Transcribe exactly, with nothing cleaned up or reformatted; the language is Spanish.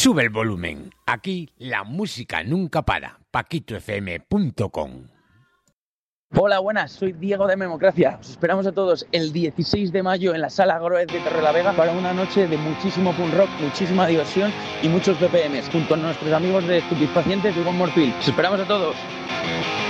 Sube el volumen. Aquí la música nunca para. paquito f m punto com. Hola, buenas, soy Diego de Memocracia. Os esperamos a todos el dieciséis de mayo en la Sala Groez de Torrelavega para una noche de muchísimo punk rock, muchísima diversión y muchos B P Ms, junto a nuestros amigos de Estupefacientes y One More Pill. Os esperamos a todos.